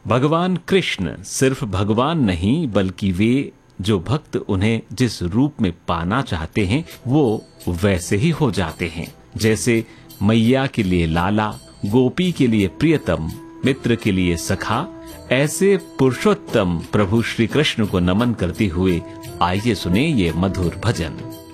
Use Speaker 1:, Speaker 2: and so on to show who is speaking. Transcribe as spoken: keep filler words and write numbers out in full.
Speaker 1: भगवान कृष्ण सिर्फ भगवान नहीं, बल्कि वे जो भक्त उन्हें जिस रूप में पाना चाहते हैं वो वैसे ही हो जाते हैं। जैसे मैया के लिए लाला, गोपी के लिए प्रियतम, मित्र के लिए सखा, ऐसे पुरुषोत्तम प्रभु श्री कृष्ण को नमन करते हुए आइए सुने ये मधुर भजन।